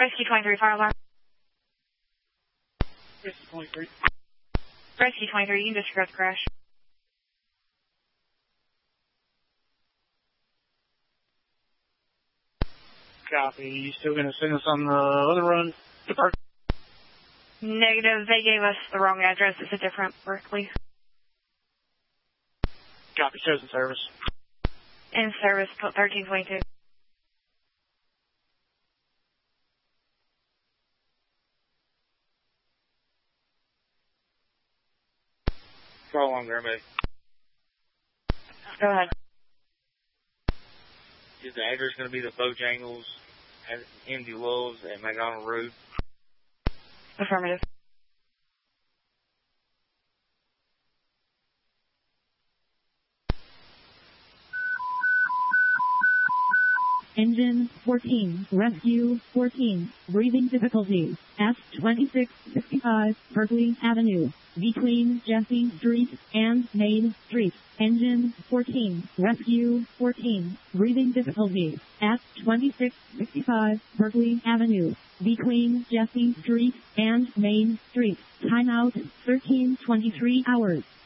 Rescue 23, fire alarm. Rescue 23. Rescue 23, you can disregard the crash. Copy. You still going to send us on the other run? Negative. They gave us the wrong address. It's a different Berkeley. Copy. Chosen service. In service, 1322. Call along there, mate. Go ahead. Is the address going to be the Bojangles at MD Wolves at McDonald Road? Affirmative. Engine 14, Rescue 14, breathing difficulties, S2665, Berkeley Avenue, between Jesse Street and Main Street. Engine 14, Rescue 14, breathing difficulties, S2665, Berkeley Avenue, between Jesse Street and Main Street. Timeout 13:23 hours.